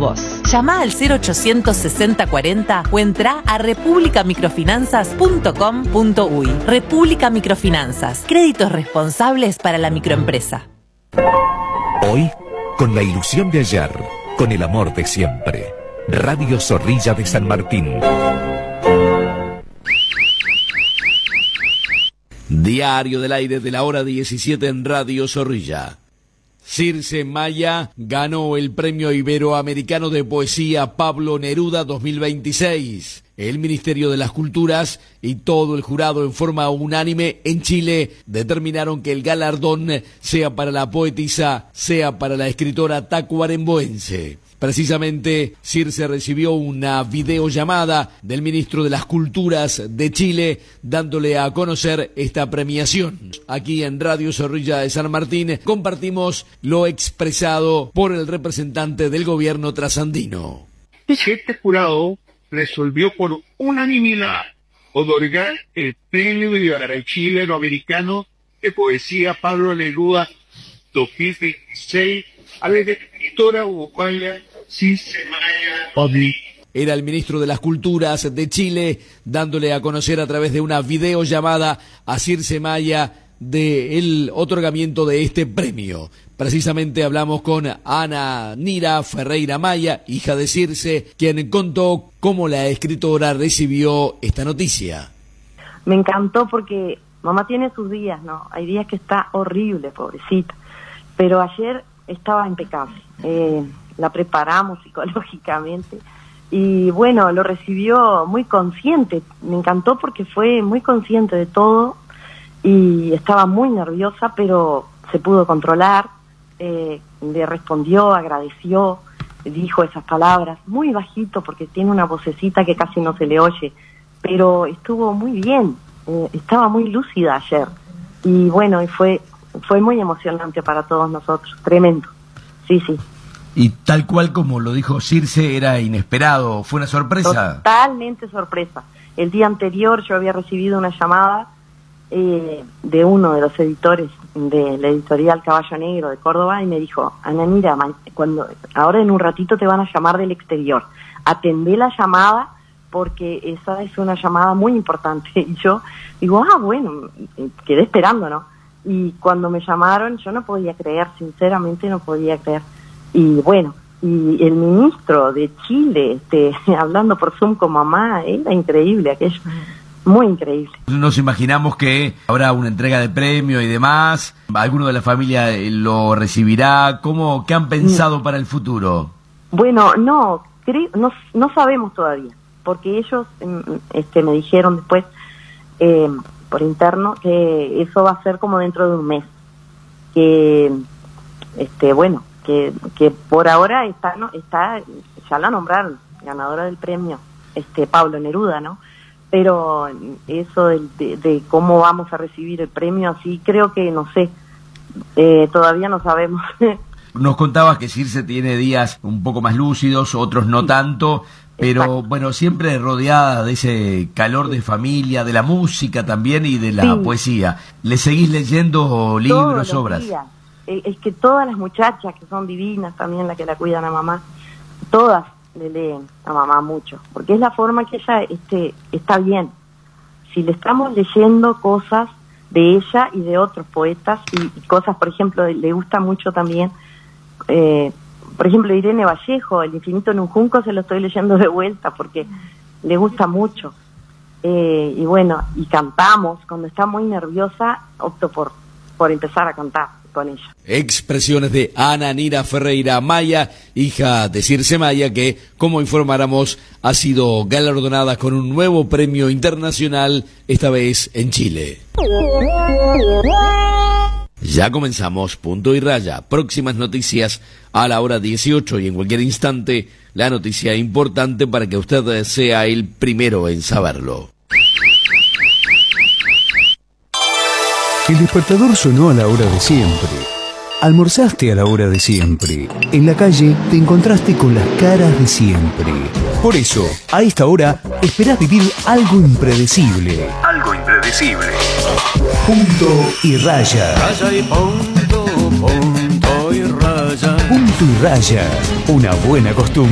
vos. Llama al 0800 60 40 o entra a republicamicrofinanzas.com.uy. República Microfinanzas. Créditos responsables para la microempresa. Hoy, con la ilusión de ayer, con el amor de siempre. Radio Zorrilla de San Martín. Diario del aire de la hora 17 en Radio Zorrilla. Circe Maya ganó el Premio Iberoamericano de Poesía Pablo Neruda 2026. El Ministerio de las Culturas y todo el jurado en forma unánime en Chile determinaron que el galardón sea para la poetisa, sea para la escritora tacuarembóense. Precisamente, Circe recibió una videollamada del ministro de las Culturas de Chile dándole a conocer esta premiación. Aquí en Radio Zorrilla de San Martín compartimos lo expresado por el representante del gobierno trasandino. Este jurado resolvió por unanimidad otorgar el Premio Iberoamericano de Poesía Pablo Neruda 2026 a la escritora uruguaya Circe Maya. Era el ministro de las Culturas de Chile dándole a conocer a través de una videollamada a Circe Maya del otorgamiento de este premio. Precisamente hablamos con Ana Nira Ferreira Maya, hija de Circe, quien contó cómo la escritora recibió esta noticia. Me encantó porque mamá tiene sus días, ¿no? Hay días que está horrible, pobrecita, pero ayer estaba impecable. La preparamos psicológicamente y bueno, lo recibió muy consciente. Me encantó porque fue muy consciente de todo y estaba muy nerviosa, pero se pudo controlar. Le respondió, agradeció, dijo esas palabras muy bajito porque tiene una vocecita que casi no se le oye, pero estuvo muy bien, estaba muy lúcida ayer y bueno, y fue muy emocionante para todos nosotros, tremendo, sí. Y tal cual como lo dijo Circe, era inesperado, fue una sorpresa. Totalmente sorpresa. El día anterior yo había recibido una llamada de uno de los editores de la editorial Caballo Negro de Córdoba y me dijo, Ana Mira, ahora en un ratito te van a llamar del exterior, atendé la llamada porque esa es una llamada muy importante. Y yo digo, bueno, quedé esperando, ¿no? Y cuando me llamaron yo no podía creer, sinceramente no podía creer. Y bueno, y el ministro de Chile hablando por Zoom con mamá, era increíble aquello, muy increíble. Nos imaginamos que habrá una entrega de premio y demás, ¿alguno de la familia lo recibirá? ¿Qué han pensado para el futuro? Bueno, no sabemos todavía, porque ellos me dijeron después por interno que eso va a ser como dentro de un mes, que que por ahora está ya la nombraron ganadora del premio Pablo Neruda, ¿no? Pero eso de cómo vamos a recibir el premio, así creo que no sé, todavía no sabemos. Nos contabas que Circe tiene días un poco más lúcidos, otros no tanto, pero exacto. Bueno, siempre rodeada de ese calor de familia, de la música también y de la poesía. ¿Le seguís leyendo libros, obras? Días. Es que todas las muchachas que son divinas, también las que la cuidan a mamá, todas le leen a mamá mucho, porque es la forma que ella está bien. Si le estamos leyendo cosas de ella y de otros poetas y cosas, por ejemplo, le gusta mucho también, por ejemplo, Irene Vallejo, El infinito en un junco, se lo estoy leyendo de vuelta porque le gusta mucho. Y bueno, y cantamos, cuando está muy nerviosa, opto por empezar a cantar con ella. Expresiones de Ana Nira Ferreira Maya, hija de Circe Maya, que, como informáramos, ha sido galardonada con un nuevo premio internacional, esta vez en Chile. Ya comenzamos Punto y Raya. Próximas noticias a la hora 18 y en cualquier instante la noticia importante para que usted sea el primero en saberlo. El despertador sonó a la hora de siempre. Almorzaste a la hora de siempre. En la calle te encontraste con las caras de siempre. Por eso, a esta hora, esperás vivir algo impredecible. Algo impredecible. Punto y Raya. Raya y punto y raya. Punto y Raya. Una buena costumbre.